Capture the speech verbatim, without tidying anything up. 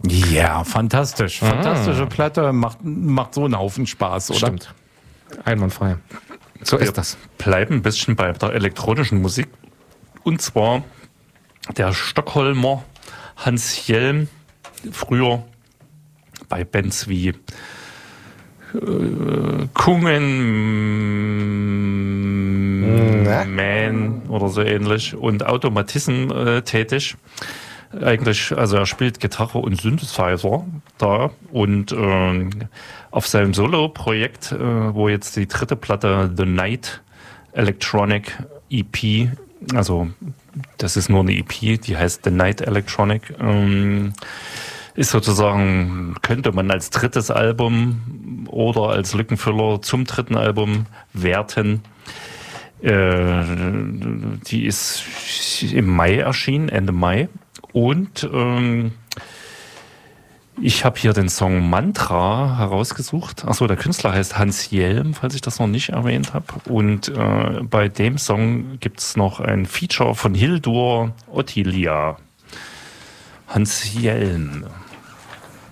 Ja, fantastisch. Fantastische ah. Platte, macht, macht so einen Haufen Spaß, oder? Stimmt. Einwandfrei. So Wir ist das. bleiben ein bisschen bei der elektronischen Musik. Und zwar der Stockholmer Hans Hjelm, früher bei Bands wie äh, Kungen, Na? Man oder so ähnlich und Automatism äh, tätig. Eigentlich, also er spielt Gitarre und Synthesizer da und äh, auf seinem Solo-Projekt, äh, wo jetzt die dritte Platte The Night Electronic E P, also das ist nur eine E P, die heißt The Night Electronic, ähm, ist sozusagen, könnte man als drittes Album oder als Lückenfüller zum dritten Album werten. Äh, die ist im Mai erschienen, Ende Mai. Und ähm, ich habe hier den Song Mantra herausgesucht. Achso, der Künstler heißt Hans Hjelm, falls ich das noch nicht erwähnt habe. Und äh, bei dem Song gibt es noch ein Feature von Hildur Ottilia. Hans Hjelm.